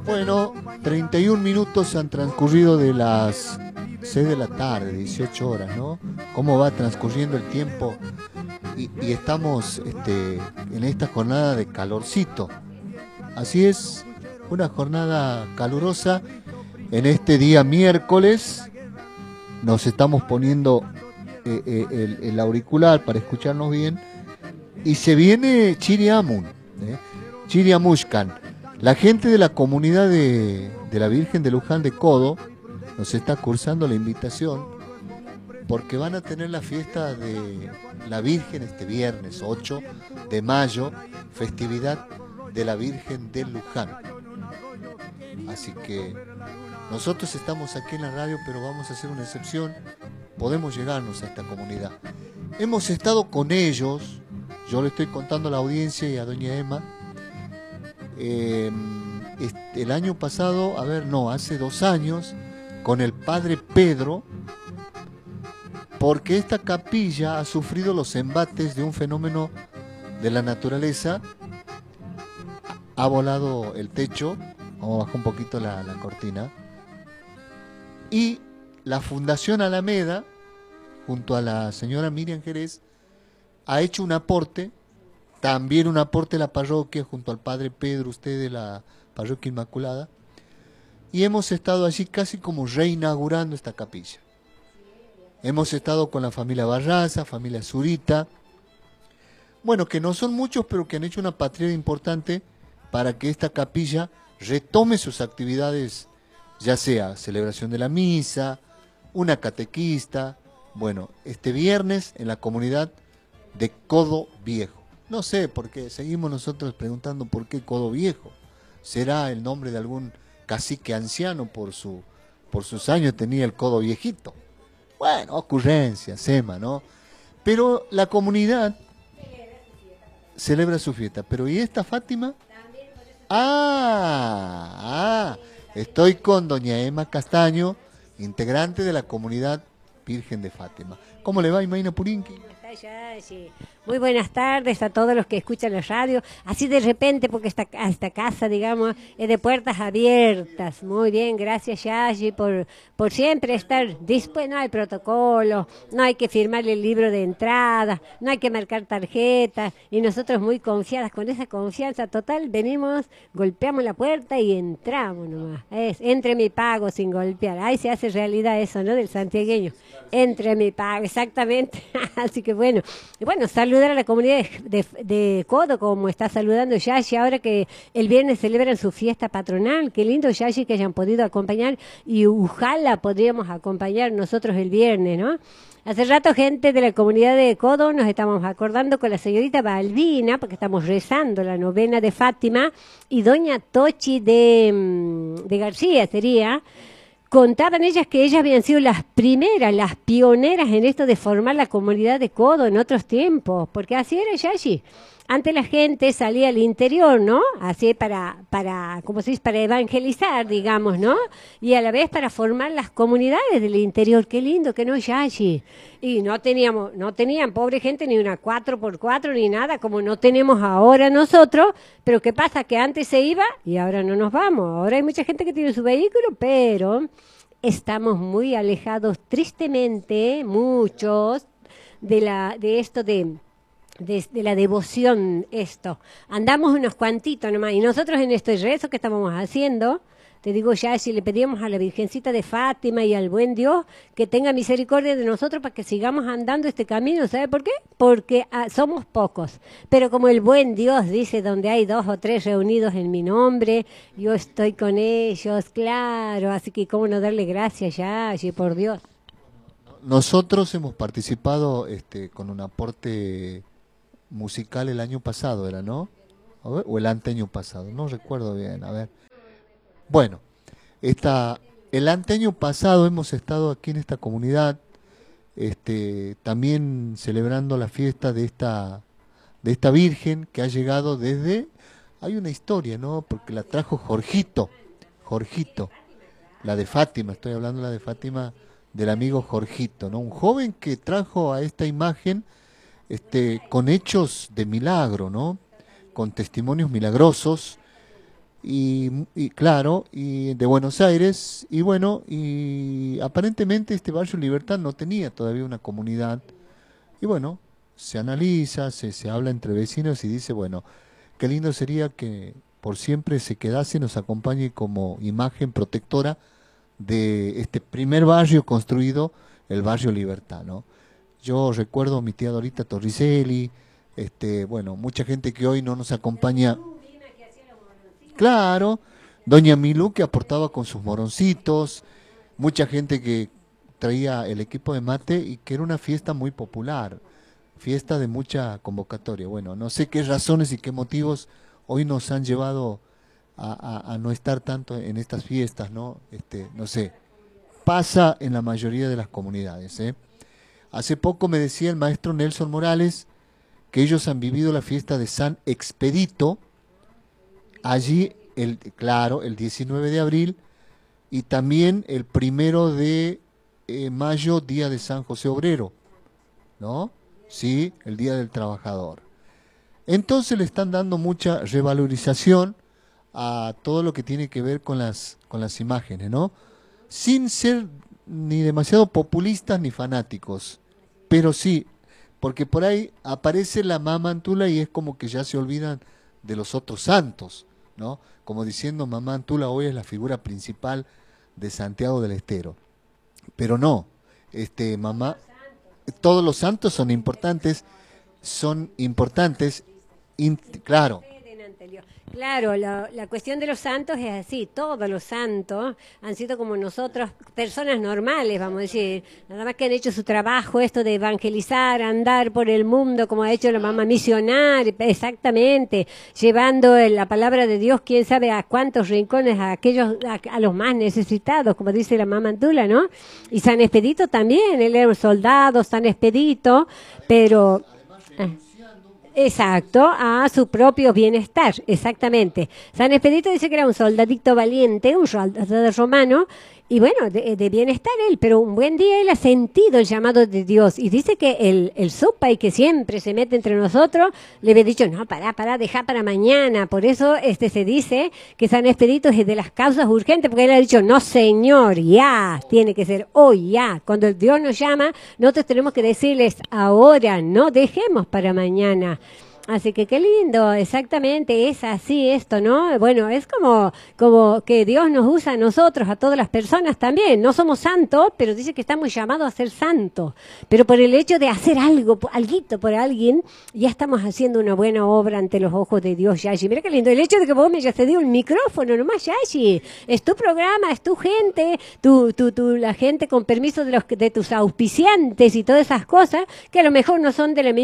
Bueno, 31 minutos han transcurrido de las 6 de la tarde, 18 horas, ¿no? ¿Cómo va transcurriendo el tiempo? Y estamos en esta jornada de calorcito. Así es, una jornada calurosa. En este día miércoles nos estamos poniendo el auricular para escucharnos bien. Y se viene Chiriamun, Chiriamushkan. La gente de la comunidad de la Virgen de Luján de Codo nos está cursando la invitación porque van a tener la fiesta de la Virgen este viernes 8 de mayo, festividad de la Virgen de Luján. Así que nosotros estamos aquí en la radio, pero vamos a hacer una excepción. Podemos llegarnos a esta comunidad. Hemos estado con ellos, yo le estoy contando a la audiencia y a doña Emma. El año pasado, hace 2 años, con el padre Pedro, porque esta capilla ha sufrido los embates de un fenómeno de la naturaleza. Ha volado el techo, vamos a bajar un poquito la cortina, y la Fundación Alameda, junto a la señora Miriam Jerez, ha hecho un aporte, también un aporte de la parroquia, junto al padre Pedro, usted de la parroquia Inmaculada, y hemos estado allí casi como reinaugurando esta capilla. Hemos estado con la familia Barraza, familia Zurita, bueno, que no son muchos, pero que han hecho una patria importante para que esta capilla retome sus actividades, ya sea celebración de la misa, una catequista. Bueno, este viernes en la comunidad de Codo Viejo. No sé, porque seguimos nosotros preguntando por qué Codo Viejo. ¿Será el nombre de algún cacique anciano por sus años tenía el codo viejito? Bueno, ocurrencia, sema, ¿no? Pero la comunidad celebra su fiesta. Pero ¿y esta Fátima? Estoy con doña Emma Castaño, integrante de la comunidad Virgen de Fátima. ¿Cómo le va, Imaina Purinqui? Muy buenas tardes a todos los que escuchan la radio. Así de repente, porque esta casa, digamos, es de puertas abiertas. Muy bien, gracias, Yayi, por siempre estar dispuesto. No hay protocolo, no hay que firmar el libro de entrada, no hay que marcar tarjetas. Y nosotros muy confiadas, con esa confianza total, venimos, golpeamos la puerta y entramos nomás. Entre mi pago sin golpear. Ahí se hace realidad eso, ¿no? Del santiagueño. Entre mi pago, exactamente. Así que bueno, saludar a la comunidad de Codo, como está saludando Yashi, ahora que el viernes celebran su fiesta patronal. Qué lindo, Yashi, que hayan podido acompañar, y ojalá podríamos acompañar nosotros el viernes, ¿no? Hace rato, gente de la comunidad de Codo, nos estamos acordando con la señorita Balbina, porque estamos rezando la novena de Fátima, y doña Tochi de García sería. Contaban ellas que ellas habían sido las primeras, las pioneras en esto de formar la comunidad de Codo en otros tiempos, porque así era Yashi. Antes la gente salía al interior, ¿no? Así para ¿cómo se dice? Para evangelizar, digamos, ¿no? Y a la vez para formar las comunidades del interior. Qué lindo, que no, Yashi. Y no tenían, pobre gente, ni una 4x4 ni nada, como no tenemos ahora nosotros. Pero ¿qué pasa? Que antes se iba y ahora no nos vamos. Ahora hay mucha gente que tiene su vehículo, pero estamos muy alejados, tristemente, muchos, de la devoción, esto. Andamos unos cuantitos nomás, y nosotros en este rezo que estábamos haciendo, te digo ya, si le pedíamos a la Virgencita de Fátima y al buen Dios que tenga misericordia de nosotros para que sigamos andando este camino. ¿Sabe por qué? Porque somos pocos, pero como el buen Dios dice, donde hay 2 o 3 reunidos en mi nombre, yo estoy con ellos, claro. Así que cómo no darle gracias ya, por Dios. Nosotros hemos participado con un aporte musical el año pasado, ¿era, no? A ver, o el anteaño pasado, no recuerdo bien, a ver. Bueno, el anteaño pasado hemos estado aquí en esta comunidad, también celebrando la fiesta de esta Virgen que ha llegado desde, hay una historia, ¿no? Porque la trajo Jorgito, la de Fátima, estoy hablando de la de Fátima, del amigo Jorgito, ¿no? Un joven que trajo a esta imagen con hechos de milagro, ¿no? Con testimonios milagrosos, y claro, y de Buenos Aires, y bueno, y aparentemente este barrio Libertad no tenía todavía una comunidad, y bueno, se analiza, se habla entre vecinos y dice, bueno, qué lindo sería que por siempre se quedase y nos acompañe como imagen protectora de este primer barrio construido, el barrio Libertad, ¿no? Yo recuerdo a mi tía Dorita Torricelli, bueno, mucha gente que hoy no nos acompaña. Claro, doña Milú que aportaba con sus moroncitos, mucha gente que traía el equipo de mate y que era una fiesta muy popular, fiesta de mucha convocatoria. Bueno, no sé qué razones y qué motivos hoy nos han llevado a no estar tanto en estas fiestas, ¿no? No sé, pasa en la mayoría de las comunidades, ¿eh? Hace poco me decía el maestro Nelson Morales que ellos han vivido la fiesta de San Expedito, allí, claro, el 19 de abril, y también el 1 de mayo, día de San José Obrero, ¿no? Sí, el Día del Trabajador. Entonces le están dando mucha revalorización a todo lo que tiene que ver con las imágenes, ¿no? Sin ser ni demasiado populistas ni fanáticos, pero sí, porque por ahí aparece la Mamá Antula y es como que ya se olvidan de los otros santos, ¿no? Como diciendo Mamá Antula hoy es la figura principal de Santiago del Estero. Pero no, mamá, todos los santos son importantes, claro. Claro, la cuestión de los santos es así, todos los santos han sido como nosotros, personas normales, vamos a decir, nada más que han hecho su trabajo, esto de evangelizar, andar por el mundo, como ha hecho la mamá misionar, exactamente, llevando la palabra de Dios, quién sabe a cuántos rincones, a los más necesitados, como dice la mamá Antula, ¿no? Y San Expedito también, él era un soldado, San Expedito, pero... Exacto, a su propio bienestar, exactamente. San Expedito dice que era un soldadito valiente, un soldado romano, y bueno, de bienestar él, pero un buen día él ha sentido el llamado de Dios, y dice que el sopa y que siempre se mete entre nosotros, le había dicho, no, pará, deja para mañana, por eso se dice que San Expedito es de las causas urgentes, porque él ha dicho, no señor, ya, tiene que ser hoy, ya, cuando Dios nos llama, nosotros tenemos que decirles ahora, no dejemos para mañana. Así que qué lindo, exactamente, es así esto, ¿no? Bueno, es como que Dios nos usa a nosotros, a todas las personas también. No somos santos, pero dice que estamos llamados a ser santos. Pero por el hecho de hacer alguito por alguien, ya estamos haciendo una buena obra ante los ojos de Dios, Yashi. Mira qué lindo, el hecho de que vos me hayas cedido un micrófono nomás, Yashi. Es tu programa, es tu gente, la gente con permiso de tus auspiciantes y todas esas cosas, que a lo mejor no son del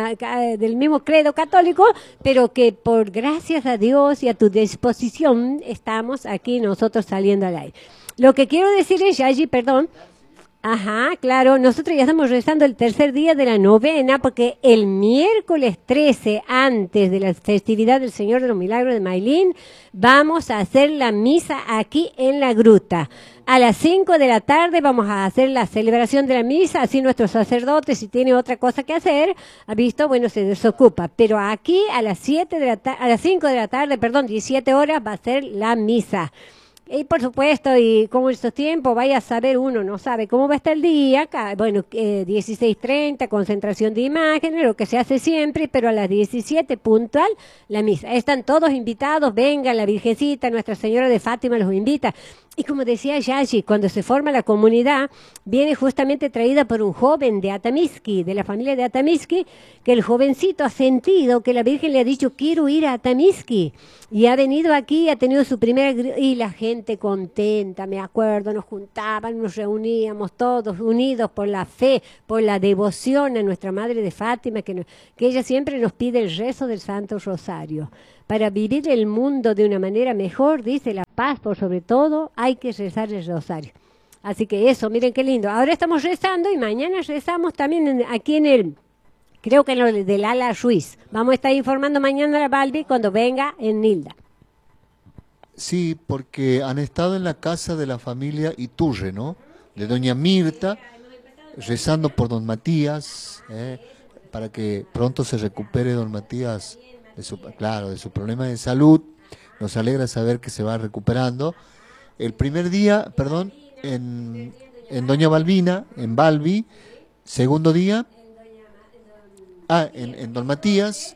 mismo credo católico, pero que por gracias a Dios y a tu disposición estamos aquí nosotros saliendo al aire. Lo que quiero decir es, Yayi, perdón, ajá, claro, nosotros ya estamos rezando el tercer día de la novena, porque el miércoles 13, antes de la festividad del Señor de los Milagros de Mailín, vamos a hacer la misa aquí en la gruta. A las 5 de la tarde vamos a hacer la celebración de la misa, así nuestro sacerdote, si tiene otra cosa que hacer, ha visto, bueno, se desocupa. Pero aquí a las 5 de la tarde, 17 horas, va a ser la misa. Y por supuesto, y como en estos tiempos, vaya a saber, uno no sabe cómo va a estar el día, acá, bueno, 16:30, concentración de imágenes, lo que se hace siempre, pero a las 17 puntual, la misa. Están todos invitados, venga la Virgencita, Nuestra Señora de Fátima los invita. Y como decía Yashi, cuando se forma la comunidad, viene justamente traída por un joven de Atamiski, de la familia de Atamiski, que el jovencito ha sentido que la Virgen le ha dicho, quiero ir a Atamiski. Y ha venido aquí, ha tenido su primera... Y la gente contenta, me acuerdo, nos juntaban, nos reuníamos todos unidos por la fe, por la devoción a nuestra Madre de Fátima, que ella siempre nos pide el rezo del Santo Rosario. Para vivir el mundo de una manera mejor, dice la paz por sobre todo, hay que rezar el rosario. Así que eso, miren qué lindo. Ahora estamos rezando y mañana rezamos también aquí creo que en lo del Ala Ruiz. Vamos a estar informando mañana a la Balbi cuando venga en Nilda. Sí, porque han estado en la casa de la familia Iturre, ¿no? De doña Mirta, rezando por don Matías, para que pronto se recupere don Matías de su problema de salud. nos alegra saber que se va recuperando. El primer día, perdón, en Doña Balbina, en Balbi, segundo día, en Don Matías,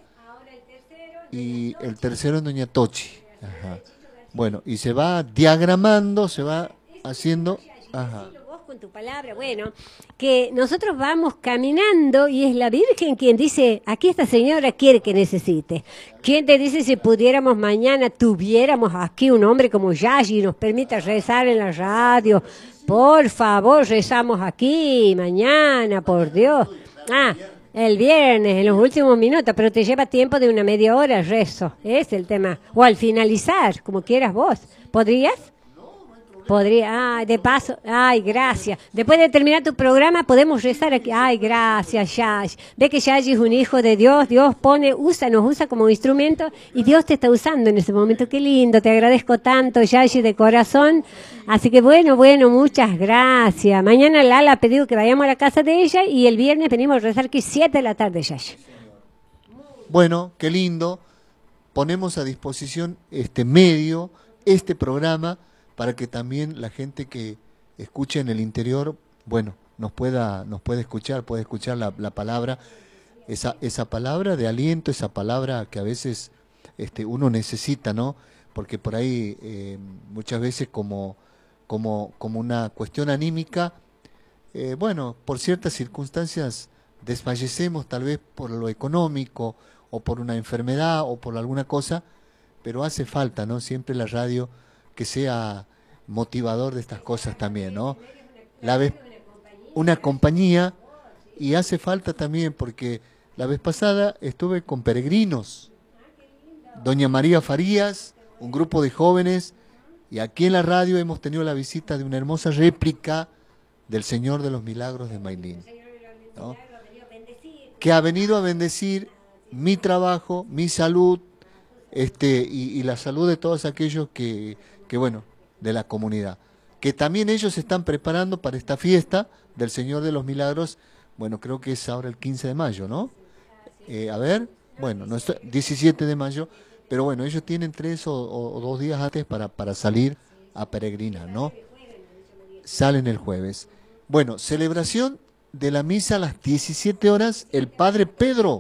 y el tercero en Doña Tochi. Ajá. Bueno, y se va diagramando, se va haciendo... Ajá. Vos con tu palabra, bueno, que nosotros vamos caminando y es la Virgen quien dice, aquí esta señora quiere que necesite. ¿Quién te dice si pudiéramos mañana, tuviéramos aquí un hombre como Yayi y nos permita rezar en la radio? Por favor, rezamos aquí mañana, por Dios. El viernes, en los últimos minutos, pero te lleva tiempo de una media hora rezo, es el tema. O al finalizar, como quieras vos. ¿Podrías? Podría, de paso, ay, gracias. Después de terminar tu programa podemos rezar aquí. Ay, gracias, Yayi. Ve que Yayi es un hijo de Dios, Dios nos usa como instrumento y Dios te está usando en ese momento. Qué lindo, te agradezco tanto, Yayi, de corazón. Así que bueno, muchas gracias. Mañana Lala ha pedido que vayamos a la casa de ella y el viernes venimos a rezar aquí 7 de la tarde, Yayi. Bueno, qué lindo. Ponemos a disposición este medio, este programa, para que también la gente que escuche en el interior, bueno, nos pueda escuchar, puede escuchar la palabra, esa palabra de aliento, esa palabra que a veces uno necesita, ¿no? Porque por ahí muchas veces como una cuestión anímica, bueno, por ciertas circunstancias desfallecemos, tal vez por lo económico, o por una enfermedad, o por alguna cosa, pero hace falta, ¿no? Siempre la radio que sea motivador de estas cosas también, ¿no? Una compañía, y hace falta también, porque la vez pasada estuve con peregrinos, Doña María Farías, un grupo de jóvenes, y aquí en la radio hemos tenido la visita de una hermosa réplica del Señor de los Milagros de Mailín, ¿no? Que ha venido a bendecir mi trabajo, mi salud, y la salud de todos aquellos que bueno, de la comunidad, que también ellos se están preparando para esta fiesta del Señor de los Milagros. Bueno, creo que es ahora el 15 de mayo, ¿no? A ver, bueno, no es 17 de mayo, pero bueno, ellos tienen 3 o 2 días antes para salir a peregrinar, ¿no? Salen el jueves. Bueno, celebración de la misa a las 17 horas, el Padre Pedro,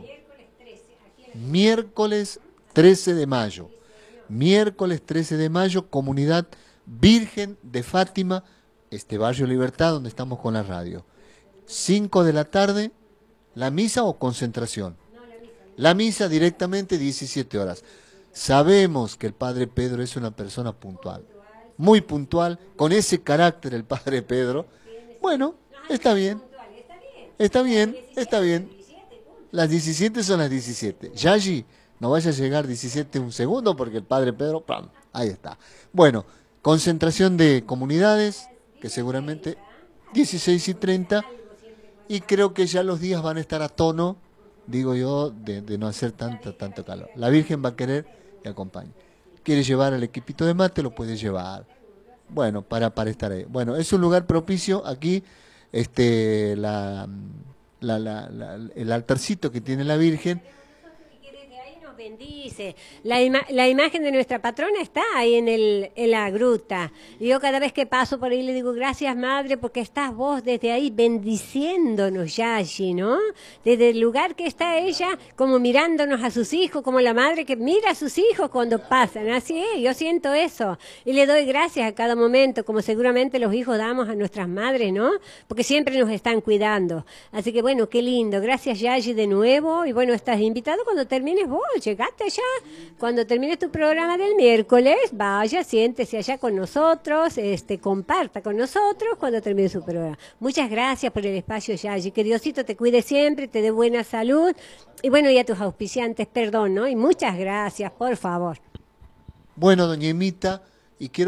miércoles 13 de mayo. Miércoles 13 de mayo, Comunidad Virgen de Fátima, Barrio Libertad, donde estamos con la radio. 5 de la tarde, ¿la misa o concentración? La misa directamente 17 horas. Sabemos que el Padre Pedro es una persona puntual, muy puntual, con ese carácter el Padre Pedro. Bueno, está bien, está bien, está bien. Las 17 son las 17. Yayi, no vaya a llegar 17 un segundo porque el Padre Pedro, ¡pam!, ahí está. Bueno, concentración de comunidades, que seguramente 16:30, y creo que ya los días van a estar a tono, digo yo, de no hacer tanto calor. La Virgen va a querer que acompañe. ¿Quiere llevar el equipito de mate? Lo puede llevar. Bueno, para estar ahí. Bueno, es un lugar propicio aquí, el altarcito que tiene la Virgen. Bendice. La imagen de nuestra patrona está ahí en la gruta. Y yo cada vez que paso por ahí le digo, gracias, Madre, porque estás vos desde ahí bendiciéndonos, Yayi, ¿no? Desde el lugar que está ella, como mirándonos a sus hijos, como la madre que mira a sus hijos cuando pasan. Así es, yo siento eso. Y le doy gracias a cada momento, como seguramente los hijos damos a nuestras madres, ¿no? Porque siempre nos están cuidando. Así que bueno, qué lindo. Gracias, Yayi, de nuevo. Y bueno, estás invitado cuando termines vos. Llegaste allá, cuando termines tu programa del miércoles, vaya, siéntese allá con nosotros, comparta con nosotros cuando termine su programa. Muchas gracias por el espacio, Yayi, que Diosito te cuide siempre, te dé buena salud, y bueno, y a tus auspiciantes, perdón, ¿no? Y muchas gracias, por favor. Bueno, doña Emita, y quiero